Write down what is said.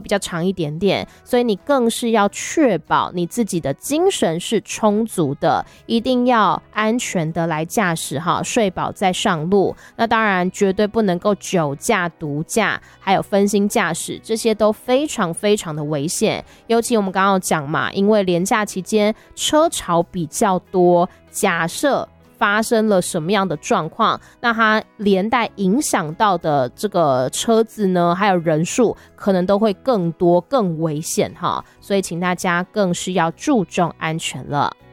比较长一点点，所以你更是要确保你自己的精神是充足的，一定要安全的来驾驶哈，睡饱再上路。那当然绝对不能够酒驾、毒驾，还有分心驾驶，这些都非常非常的危险。尤其我们刚刚有讲嘛，因为连假期间车潮比较多，假设发生了什么样的状况，那它连带影响到的这个车子呢，还有人数可能都会更多更危险哈，所以请大家更是要注重安全了。